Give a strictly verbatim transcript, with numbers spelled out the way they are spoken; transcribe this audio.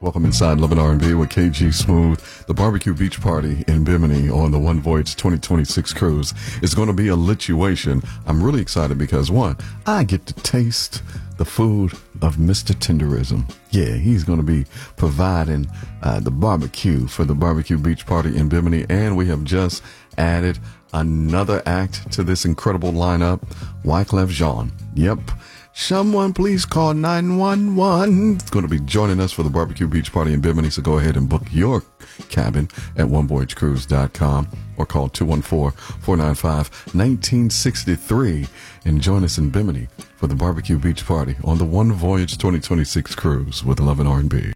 Welcome inside Love and R and B with K G Smooth. The barbecue beach party in Bimini on the One Voyage twenty twenty-six cruise is going to be a lituation. I'm really excited because, one, I get to taste the food of Mister Tenderism. Yeah, he's going to be providing uh, the barbecue for the barbecue beach party in Bimini, and we have just added another act to this incredible lineup, Wyclef Jean. Yep. Someone please call nine one one. It's going to be joining us for the barbecue beach party in Bimini, so go ahead and book your cabin at one voyage cruise dot com or call two one four, four nine five, one nine six three and join us in Bimini for the barbecue beach party on the One Voyage twenty twenty-six cruise with Love and R and B.